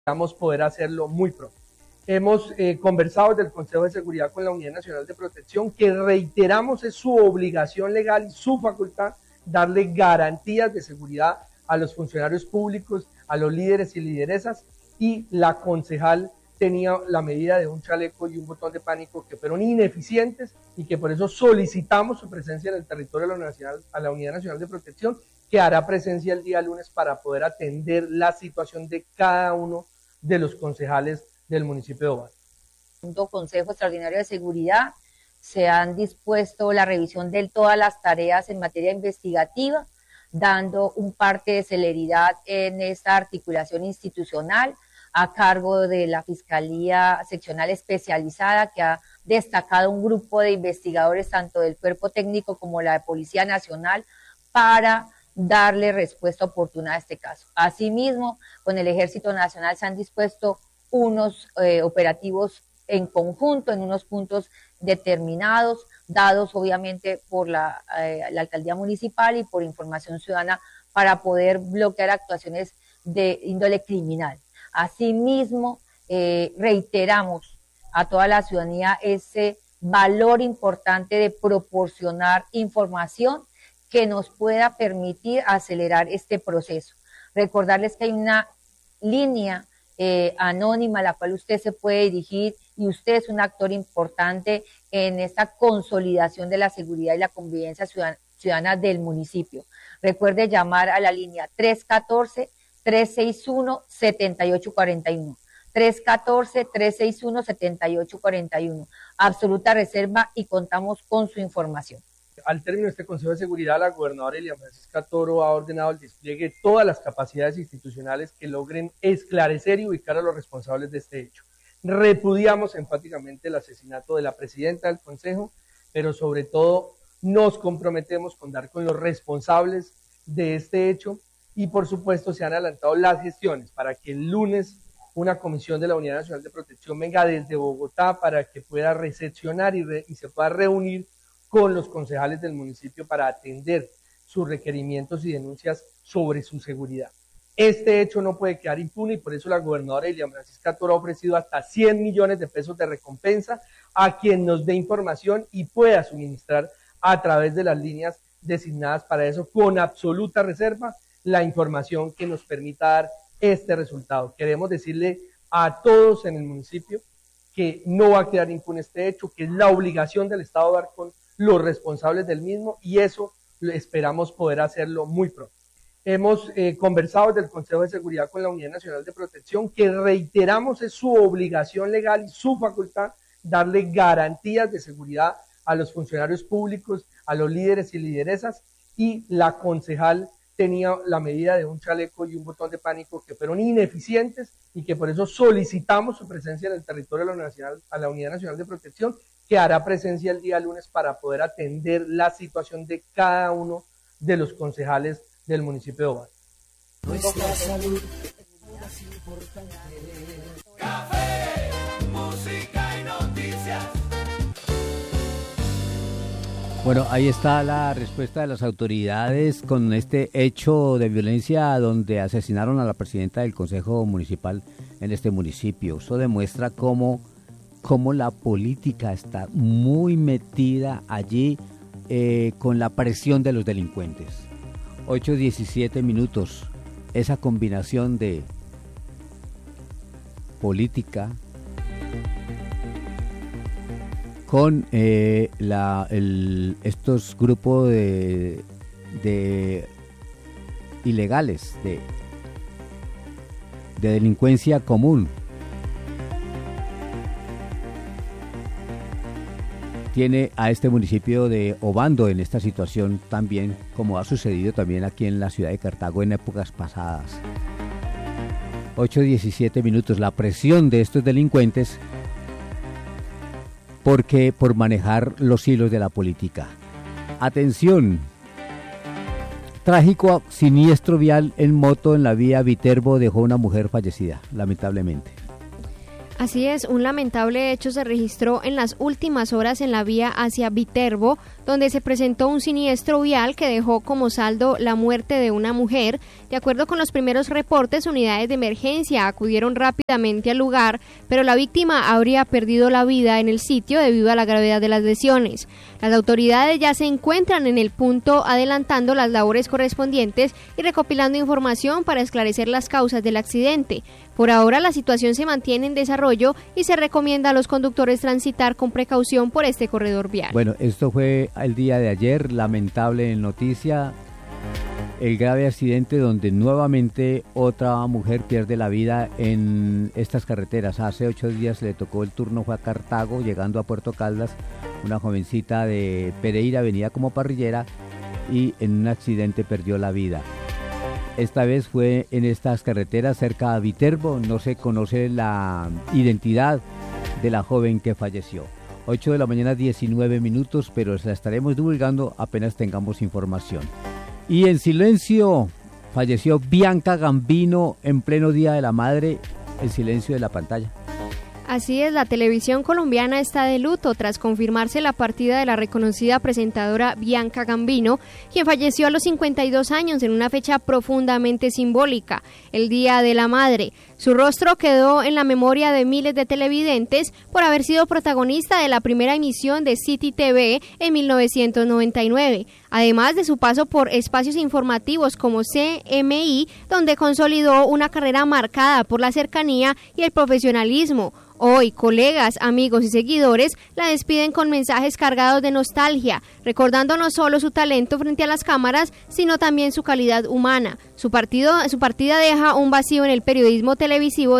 Esperamos poder hacerlo muy pronto. Hemos conversado desde el Consejo de Seguridad con la Unidad Nacional de Protección, que reiteramos es su obligación legal y su facultad darle garantías de seguridad a los funcionarios públicos, a los líderes y lideresas, y la concejal tenía la medida de un chaleco y un botón de pánico que fueron ineficientes y que por eso solicitamos su presencia en el territorio de la Unidad Nacional de Protección, que hará presencia el día lunes para poder atender la situación de cada uno de los concejales del municipio de Obando. Segundo Consejo Extraordinario de Seguridad se han dispuesto la revisión de todas las tareas en materia investigativa, dando un parte de celeridad en esta articulación institucional a cargo de la Fiscalía Seccional Especializada, que ha destacado un grupo de investigadores tanto del Cuerpo Técnico como la de Policía Nacional para darle respuesta oportuna a este caso. Asimismo, con el Ejército Nacional se han dispuesto unos operativos en conjunto en unos puntos determinados, dados obviamente por la alcaldía municipal y por información ciudadana para poder bloquear actuaciones de índole criminal. Asimismo, reiteramos a toda la ciudadanía ese valor importante de proporcionar información que nos pueda permitir acelerar este proceso. Recordarles que hay una línea anónima a la cual usted se puede dirigir y usted es un actor importante en esta consolidación de la seguridad y la convivencia ciudadana del municipio. Recuerde llamar a la línea 314-361-7841. 314-361-7841. Absoluta reserva y contamos con su información. Al término de este Consejo de Seguridad, la gobernadora Elia Francisca Toro ha ordenado el despliegue de todas las capacidades institucionales que logren esclarecer y ubicar a los responsables de este hecho. Repudiamos enfáticamente el asesinato de la presidenta del Consejo, pero sobre todo nos comprometemos con dar con los responsables de este hecho y por supuesto se han adelantado las gestiones para que el lunes una comisión de la Unidad Nacional de Protección venga desde Bogotá para que pueda recepcionar y se pueda reunir con los concejales del municipio para atender sus requerimientos y denuncias sobre su seguridad. Este hecho no puede quedar impune y por eso la gobernadora Elia Francisca Toro ha ofrecido hasta 100 millones de pesos de recompensa a quien nos dé información y pueda suministrar a través de las líneas designadas para eso con absoluta reserva la información que nos permita dar este resultado. Queremos decirle a todos en el municipio que no va a quedar impune este hecho, que es la obligación del Estado dar con los responsables del mismo y eso esperamos poder hacerlo muy pronto. Hemos conversado desde el Consejo de Seguridad con la Unidad Nacional de Protección, que reiteramos es su obligación legal y su facultad darle garantías de seguridad a los funcionarios públicos, a los líderes y lideresas, y la concejal tenía la medida de un chaleco y un botón de pánico que fueron ineficientes y que por eso solicitamos su presencia en el territorio de la Unidad Nacional de Protección, que hará presencia el día lunes para poder atender la situación de cada uno de los concejales del municipio de Obando. Nuestra salud es importante. Café, música y noticias. Bueno, ahí está la respuesta de las autoridades con este hecho de violencia donde asesinaron a la presidenta del Consejo Municipal en este municipio. Eso demuestra cómo la política está muy metida allí con la presión de los delincuentes. 8:17 minutos. Esa combinación de política con estos grupos de ilegales, de delincuencia común, tiene a este municipio de Obando en esta situación también, como ha sucedido también aquí en la ciudad de Cartago en épocas pasadas. 8:17 minutos, la presión de estos delincuentes porque por manejar los hilos de la política. Atención, trágico siniestro vial en moto en la vía Viterbo dejó una mujer fallecida, lamentablemente. Así es, un lamentable hecho se registró en las últimas horas en la vía hacia Viterbo, donde se presentó un siniestro vial que dejó como saldo la muerte de una mujer. De acuerdo con los primeros reportes, unidades de emergencia acudieron rápidamente al lugar, pero la víctima habría perdido la vida en el sitio debido a la gravedad de las lesiones. Las autoridades ya se encuentran en el punto adelantando las labores correspondientes y recopilando información para esclarecer las causas del accidente. Por ahora la situación se mantiene en desarrollo y se recomienda a los conductores transitar con precaución por este corredor vial. Bueno, esto fue el día de ayer, lamentable noticia, el grave accidente donde nuevamente otra mujer pierde la vida en estas carreteras. Hace 8 días le tocó el turno, fue a Cartago, llegando a Puerto Caldas, una jovencita de Pereira venía como parrillera y en un accidente perdió la vida. Esta vez fue en estas carreteras cerca de Viterbo, no se conoce la identidad de la joven que falleció. 8 de la mañana, 19 minutos, pero la estaremos divulgando apenas tengamos información. Y en silencio, falleció Bianca Gambino en pleno Día de la Madre, el silencio de la pantalla. Así es, la televisión colombiana está de luto tras confirmarse la partida de la reconocida presentadora Bianca Gambino, quien falleció a los 52 años en una fecha profundamente simbólica, el Día de la Madre. Su rostro quedó en la memoria de miles de televidentes por haber sido protagonista de la primera emisión de City TV en 1999, además de su paso por espacios informativos como CMI, donde consolidó una carrera marcada por la cercanía y el profesionalismo. Hoy, colegas, amigos y seguidores la despiden con mensajes cargados de nostalgia, recordando no solo su talento frente a las cámaras, sino también su calidad humana. Su partida deja un vacío en el periodismo televisivo